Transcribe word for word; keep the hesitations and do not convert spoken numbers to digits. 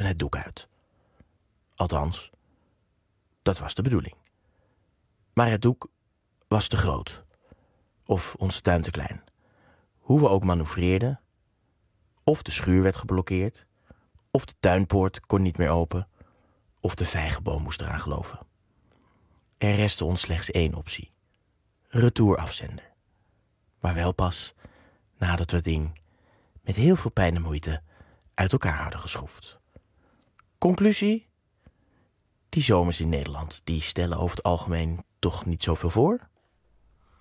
het doek uit. Althans, dat was de bedoeling. Maar het doek was te groot. Of onze tuin te klein. Hoe we ook manoeuvreerden. Of de schuur werd geblokkeerd. Of de tuinpoort kon niet meer open. Of de vijgenboom moest eraan geloven. Er restte ons slechts één optie. Retourafzender. Maar wel pas nadat we het ding met heel veel pijn en moeite uit elkaar hadden geschroefd. Conclusie? Die zomers in Nederland, die stellen over het algemeen toch niet zoveel voor?